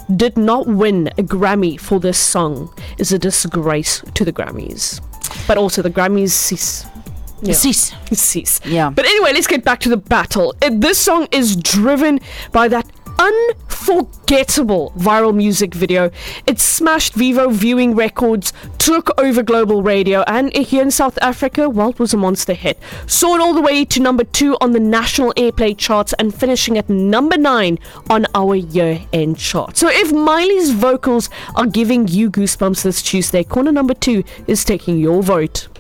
did not win a Grammy for this song is a disgrace to the Grammys. But also the Grammys cease. Yeah. Cease. Yeah. But anyway, let's get back to the battle. This song is driven by that unforgettable viral music video. It smashed Vivo viewing records, took over global radio, and here in South Africa, well, it was a monster hit. Soared all the way to number 2 on the national airplay charts and finishing at number 9 on our year-end chart. So if Miley's vocals are giving you goosebumps this Tuesday, corner number 2 is taking your vote.